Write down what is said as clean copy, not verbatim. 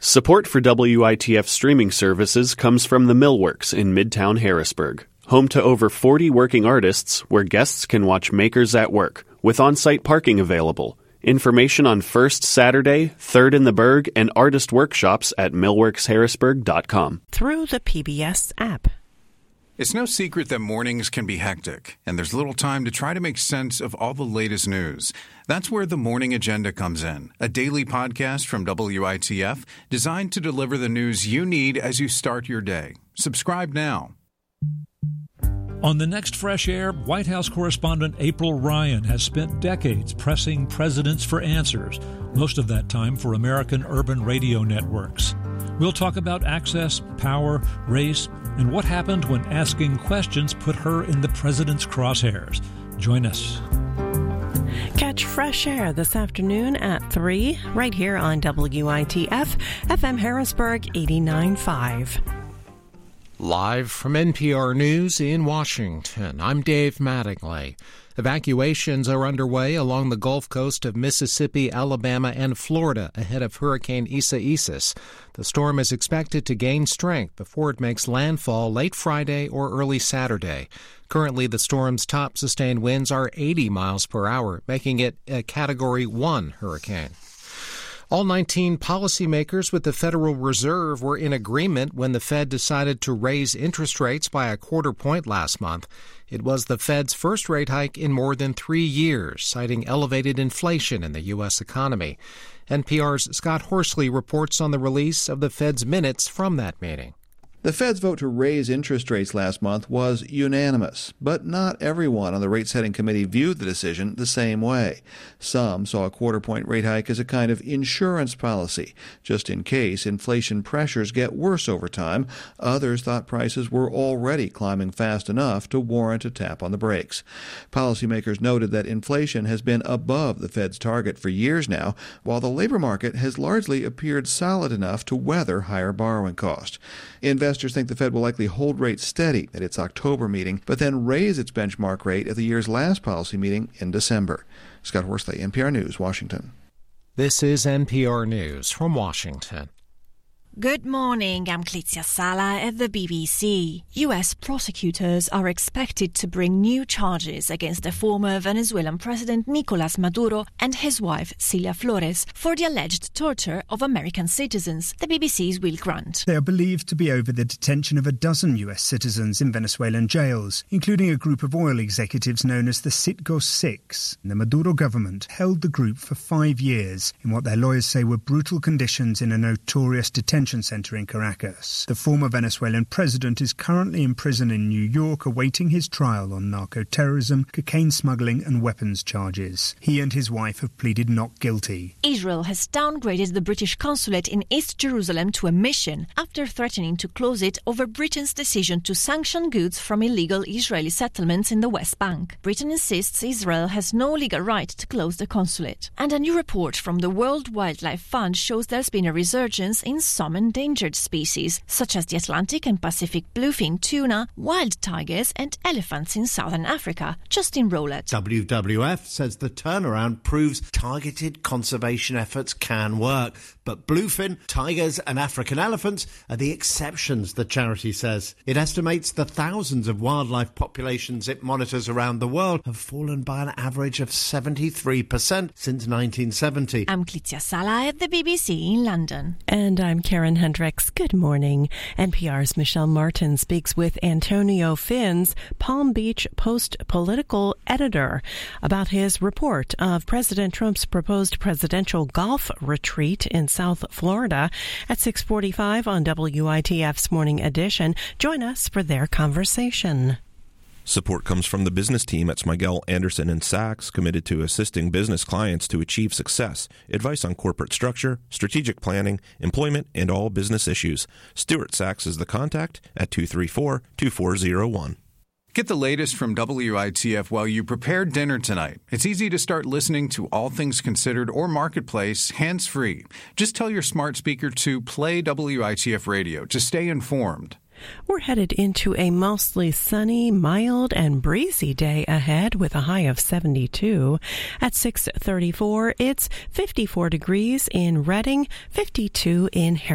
Support for WITF streaming services comes from the Millworks in Midtown Harrisburg, home to over 40 working artists where guests can watch makers at work, with on-site parking available. Information on First Saturday, Third in the Berg, and artist workshops at millworksharrisburg.com. Through the PBS app. It's no secret that mornings can be hectic, and there's little time to try to make sense of all the latest news. That's where the Morning Agenda comes in, a daily podcast from WITF designed to deliver the news you need as you start your day. Subscribe now. On the next Fresh Air, White House correspondent April Ryan has spent decades pressing presidents for answers, most of that time for American urban radio networks. We'll talk about access, power, race, and what happened when asking questions put her in the president's crosshairs. Join us. Catch Fresh Air this afternoon at 3, right here on WITF, FM Harrisburg 89.5. Live from NPR News in Washington, I'm Dave Mattingly. Evacuations are underway along the Gulf Coast of Mississippi, Alabama, and Florida ahead of Hurricane Isaias. The storm is expected to gain strength before it makes landfall late Friday or early Saturday. Currently, the storm's top sustained winds are 80 miles per hour, making it a Category 1 hurricane. All 19 policymakers with the Federal Reserve were in agreement when the Fed decided to raise interest rates by a quarter point last month. It was the Fed's first rate hike in more than 3 years, citing elevated inflation in the U.S. economy. NPR's Scott Horsley reports on the release of the Fed's minutes from that meeting. The Fed's vote to raise interest rates last month was unanimous, but not everyone on the rate-setting committee viewed the decision the same way. Some saw a quarter-point rate hike as a kind of insurance policy, just in case inflation pressures get worse over time. Others thought prices were already climbing fast enough to warrant a tap on the brakes. Policymakers noted that inflation has been above the Fed's target for years now, while the labor market has largely appeared solid enough to weather higher borrowing costs. Investors think the Fed will likely hold rates steady at its October meeting, but then raise its benchmark rate at the year's last policy meeting in December. Scott Horsley, NPR News, Washington. This is NPR News from Washington. Good morning, I'm Clizia Sala at the BBC. U.S. prosecutors are expected to bring new charges against the former Venezuelan president Nicolas Maduro and his wife Cilia Flores for the alleged torture of American citizens, the BBC's Will Grant. They are believed to be over the detention of a dozen U.S. citizens in Venezuelan jails, including a group of oil executives known as the Citgo Six. The Maduro government held the group for 5 years in what their lawyers say were brutal conditions in a notorious detention center in Caracas. The former Venezuelan president is currently in prison in New York awaiting his trial on narco-terrorism, cocaine smuggling and weapons charges. He and his wife have pleaded not guilty. Israel has downgraded the British consulate in East Jerusalem to a mission after threatening to close it over Britain's decision to sanction goods from illegal Israeli settlements in the West Bank. Britain insists Israel has no legal right to close the consulate. And a new report from the World Wildlife Fund shows there's been a resurgence in some endangered species, such as the Atlantic and Pacific bluefin tuna, wild tigers and elephants in southern Africa. Justin Rowlett. WWF says the turnaround proves targeted conservation efforts can work. But bluefin, tigers and African elephants are the exceptions, the charity says. It estimates the thousands of wildlife populations it monitors around the world have fallen by an average of 73% since 1970. I'm Clizia Sala at the BBC in London. And I'm Karen Hendricks. Good morning. NPR's Michelle Martin speaks with Antonio Finns, Palm Beach Post political editor, about his report of President Trump's proposed presidential golf retreat in South Florida at 6:45 on WITF's Morning Edition. Join us for their conversation. Support comes from the business team at Smigel, Anderson & Sachs, committed to assisting business clients to achieve success. Advice on corporate structure, strategic planning, employment, and all business issues. Stuart Sachs is the contact at 234-2401. Get the latest from WITF while you prepare dinner tonight. It's easy to start listening to All Things Considered or Marketplace hands-free. Just tell your smart speaker to play WITF radio to stay informed. We're headed into a mostly sunny, mild, and breezy day ahead with a high of 72. At 6:34, it's 54 degrees in Redding, 52 in Harrisburg.